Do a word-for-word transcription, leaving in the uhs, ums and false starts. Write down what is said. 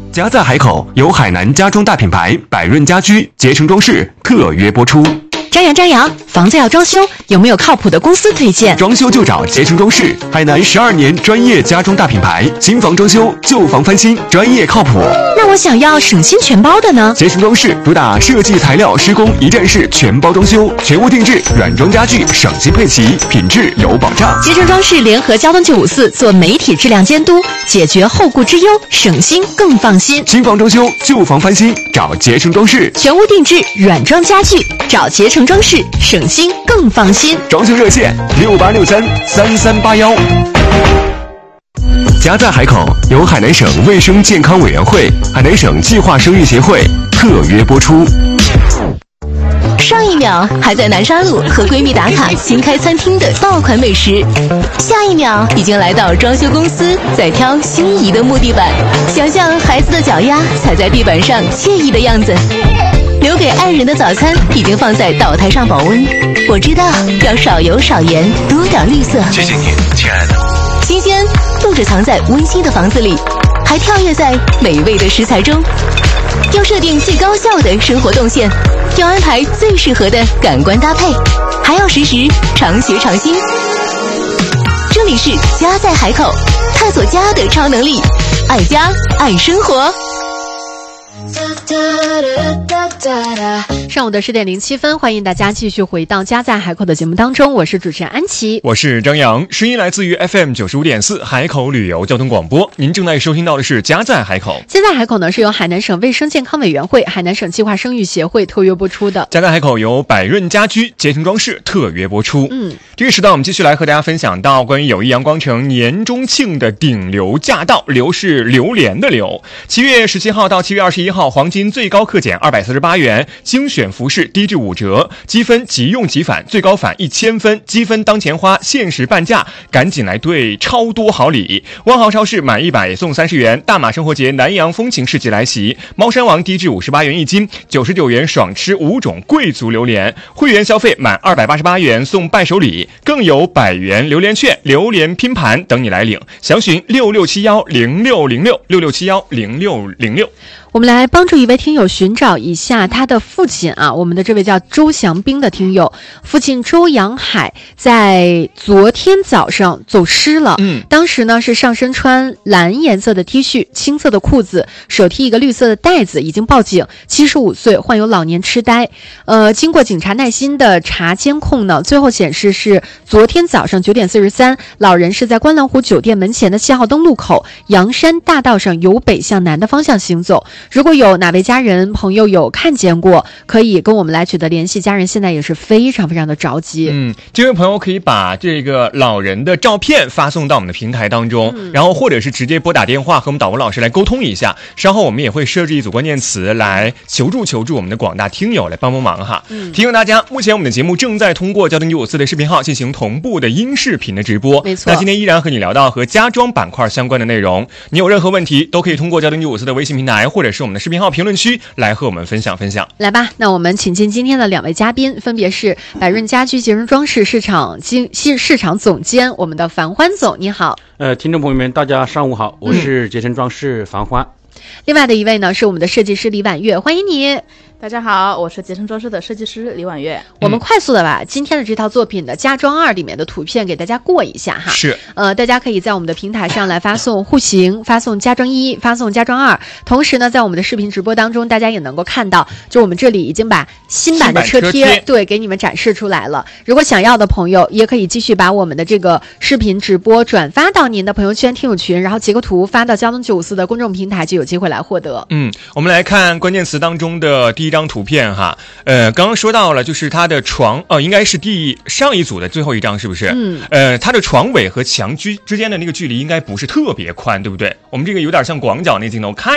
家在海口，由海南家装大品牌百润家居捷成装饰特约播出。 张扬张扬，房子要装修，有没有靠谱的公司推荐？ 装修就找捷成装饰，海南十二年专业家装大品牌，新房装修、旧房翻新，专业靠谱。 那我想要省心全包的呢？ 捷成装饰主打设计、材料、施工一站式全包装修，全屋定制，软装家具，省心配齐，品质有保障。 捷成装饰联合交通九五四做媒体质量监督，解决后顾之忧，省心更放心。 新房装修、旧房翻新，找捷成装饰； 全屋定制，软装家具，找捷成装饰，省心更放心。 装修热线六八六三三三八幺。家在海口，由海南省卫生健康委员会、海南省计划生育协会特约播出。 上一秒还在南沙路和闺蜜打卡新开餐厅的爆款美食，下一秒已经来到装修公司，在挑心仪的木地板，想象孩子的脚丫踩在地板上惬意的样子。留给爱人的早餐已经放在岛台上保温，我知道要少油少盐，多点绿色。 谢谢你，亲爱的。 新鲜不只藏在温馨的房子里，还跳跃在美味的食材中。要设定最高效的生活动线，要安排最适合的感官搭配，还要实时常学常新。这里是家在海口，探索家的超能力，爱家爱生活。上午的十点零七分，欢迎大家继续回到家在海口的节目当中，我是主持人安琪， 我是张扬，声音来自于 F M 九十五点四海口旅游交通广播。您正在收听到的是家在海口。 家在海口呢是由海南省卫生健康委员会、海南省计划生育协会特约播出的。 家在海口由百润家居捷成装饰特约播出。 嗯， 这个时段我们继续来和大家分享到关于友谊阳光城年中庆的顶流驾到，流是榴莲的流。七月十七号到七月二十一号，黄金最高克减二百四十八元，精选服饰低至五折，积分即用即返，最高返一千分，积分当前花，限时半价，赶紧来兑超多好礼！万豪超市满一百送三十元，大马生活节南洋风情市集来袭，猫山王低至五十八元一斤，九十九元爽吃五种贵族榴莲，会员消费满二百八十八元送伴手礼，更有百元榴莲券、榴莲拼盘等你来领。详询六六七幺零六零六六六七幺零六零六。 我们来帮助一位听友寻找一下他的父亲啊，我们的这位叫周祥兵的听友，父亲周阳海在昨天早上走失了。 嗯， 当时呢是上身穿蓝颜色的 T 恤，青色的裤子，手提一个绿色的袋子，已经报警。七十五岁，患有老年痴呆。呃，经过警察耐心的查监控呢，最后显示是昨天早上九点四十三，老人是在观澜湖酒店门前的七号灯路口阳山大道上由北向南的方向行走。如果有哪位家人朋友有看见过，可以跟我们来取得联系，家人现在也是非常非常的着急。 嗯，这位朋友可以把这个老人的照片发送到我们的平台当中，嗯、然后或者是直接拨打电话和我们导播老师来沟通一下，稍后我们也会设置一组关键词来求助求助我们的广大听友来帮帮忙哈。嗯、提醒大家，目前我们的节目正在通过交通九五四的视频号进行同步的音视频的直播。 没错， 那今天依然和你聊到和家装板块相关的内容，你有任何问题都可以通过交通九五四的微信平台或者是我们的视频号评论区来和我们分享分享。 来吧，那我们请进今天的两位嘉宾，分别是百润家居捷成装饰市场经市场总监我们的樊欢总，你好。 呃，听众朋友们，大家上午好，我是捷成装饰樊欢。 嗯、另外的一位呢是我们的设计师李婉月，欢迎你。 大家好，我是捷成装饰的设计师李婉月。 我们快速的把今天的这套作品的家装二里面的图片给大家过一下哈。 是， 呃，大家可以在我们的平台上来发送户型，发送家装一，发送家装二。同时呢，在我们的视频直播当中，大家也能够看到，就我们这里已经把新版的车贴， 车贴对，给你们展示出来了。如果想要的朋友，也可以继续把我们的这个视频直播转发到您的朋友圈、听友群，然后截个图发到交通九五四的公众平台，就有机会来获得。 嗯，我们来看关键词当中的第一张图片哈。呃，刚刚说到了，就是它的床，呃，应该是第上一组的最后一张，是不是？ 嗯。 呃，它的床尾和墙居之间的那个距离应该不是特别宽，对不对？我们这个有点像广角那镜头，看